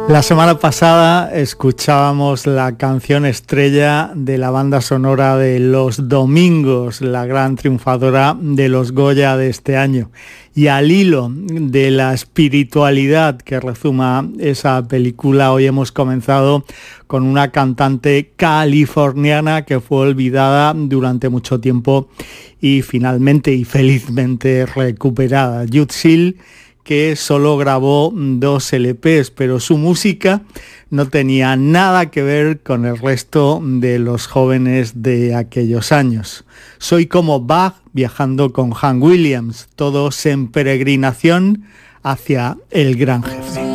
La semana pasada escuchábamos la canción estrella de la banda sonora de Los Domingos, la gran triunfadora de los Goya de este año. Y al hilo de la espiritualidad que rezuma esa película, hoy hemos comenzado con una cantante californiana que fue olvidada durante mucho tiempo y finalmente y felizmente recuperada. Jud Seal, que solo grabó 2 LPs, pero su música no tenía nada que ver con el resto de los jóvenes de aquellos años. Soy como Bach viajando con Hank Williams, todos en peregrinación hacia el gran jefe.